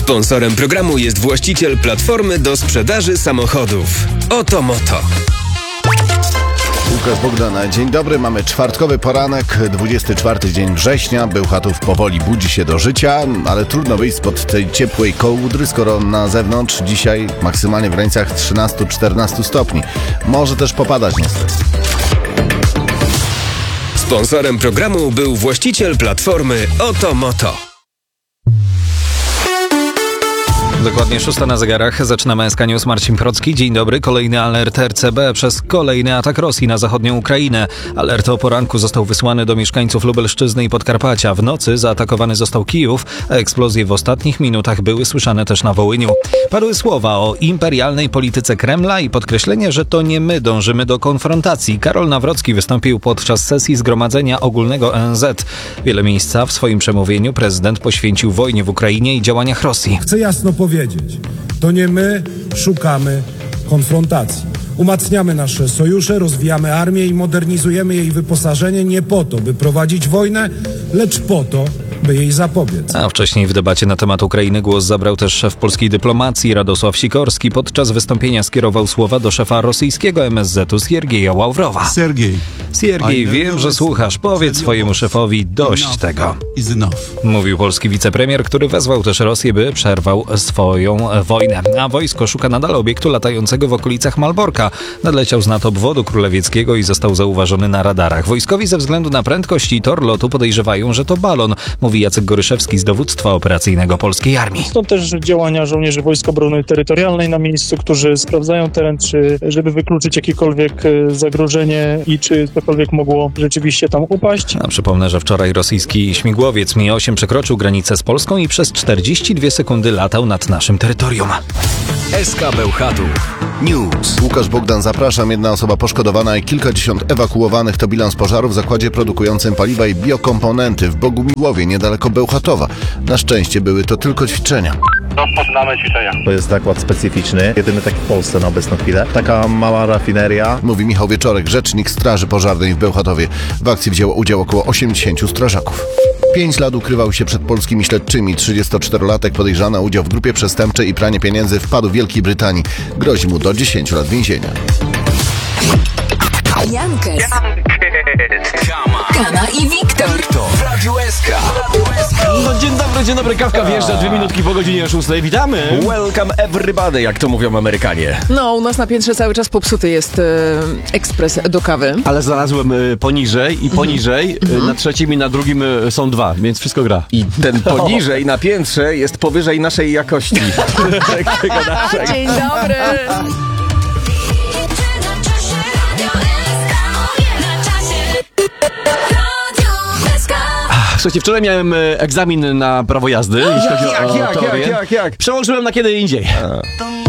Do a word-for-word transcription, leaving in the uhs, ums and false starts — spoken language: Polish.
Sponsorem programu jest właściciel platformy do sprzedaży samochodów Oto Moto. Łukasz Bogdan, dzień dobry. Mamy czwartkowy poranek, dwudziesty czwarty dzień września. Bełchatów powoli budzi się do życia, ale trudno wyjść spod tej ciepłej kołdry, skoro na zewnątrz dzisiaj maksymalnie w granicach trzynaście czternaście stopni. Może też popadać niestety. Sponsorem programu był właściciel platformy Oto Moto. Dokładnie szósta na zegarach. Zaczynamy S K News. Marcin Procki. Dzień dobry. Kolejny alert R C B przez kolejny atak Rosji na zachodnią Ukrainę. Alert o poranku został wysłany do mieszkańców Lubelszczyzny i Podkarpacia. W nocy zaatakowany został Kijów, a eksplozje w ostatnich minutach były słyszane też na Wołyniu. Padły słowa o imperialnej polityce Kremla i podkreślenie, że to nie my dążymy do konfrontacji. Karol Nawrocki wystąpił podczas sesji Zgromadzenia Ogólnego O N Z. Wiele miejsca w swoim przemówieniu prezydent poświęcił wojnie w Ukrainie i działaniach Rosji. Chcę jasno powiedzieć, to nie my szukamy konfrontacji. Umacniamy nasze sojusze, rozwijamy armię i modernizujemy jej wyposażenie nie po to, by prowadzić wojnę, lecz po to, by jej zapobiec. A wcześniej w debacie na temat Ukrainy głos zabrał też szef polskiej dyplomacji Radosław Sikorski. Podczas wystąpienia skierował słowa do szefa rosyjskiego M S Z u Siergieja Ławrowa. Sergiej, Siergiej, wiem, że słuchasz. Powiedz swojemu szefowi dość tego. Mówił polski wicepremier, który wezwał też Rosję, by przerwał swoją wojnę. A wojsko szuka nadal obiektu latającego w okolicach Malborka. Nadleciał z nad obwodu królewieckiego i został zauważony na radarach. Wojskowi ze względu na prędkość i tor lotu podejrzewają, że to balon, mówi Jacek Goryszewski z dowództwa operacyjnego polskiej armii. Stąd też działania żołnierzy Wojsk Obrony Terytorialnej na miejscu, którzy sprawdzają teren, czy żeby wykluczyć jakiekolwiek zagrożenie i czy cokolwiek mogło rzeczywiście tam upaść. A przypomnę, że wczoraj rosyjski śmigłowiec Mi osiem przekroczył granicę z Polską i przez czterdzieści dwie sekundy latał nad naszym terytorium. S K Bełchatów News. Łukasz Bogdan, zapraszam. Jedna osoba poszkodowana i kilkadziesiąt ewakuowanych to bilans pożaru w zakładzie produkującym paliwa i biokomponenty w Bogumiłowie, niedaleko Bełchatowa. Na szczęście były to tylko ćwiczenia. Rozpoczynamy ćwiczenia. To jest zakład specyficzny, jedyny taki w Polsce na obecną chwilę. Taka mała rafineria. Mówi Michał Wieczorek, rzecznik Straży Pożarnej w Bełchatowie. W akcji wzięło udział około osiemdziesięciu strażaków. Pięć lat ukrywał się przed polskimi śledczymi. trzydziestoczterolatek podejrzany o udział w grupie przestępczej i pranie pieniędzy wpadł w Wielkiej Brytanii. Grozi mu do dziesięciu lat więzienia. Jankes, Kama i Wiktor W Radiu S K. No dzień dobry, dzień dobry, kawka wjeżdża dwie minutki po godzinie szóstej. Witamy! Welcome everybody, jak to mówią Amerykanie. No, u nas na piętrze cały czas popsuty jest e, ekspres do kawy. Ale znalazłem e, poniżej i poniżej, mm-hmm. e, na trzecim i na drugim e, są dwa, więc wszystko gra. I ten poniżej na piętrze jest powyżej naszej jakości. Dzień dobry! Słuchajcie, wczoraj miałem egzamin na prawo jazdy. Jak, jak, jak, jak, jak, jak? Przełożyłem na kiedy indziej. A.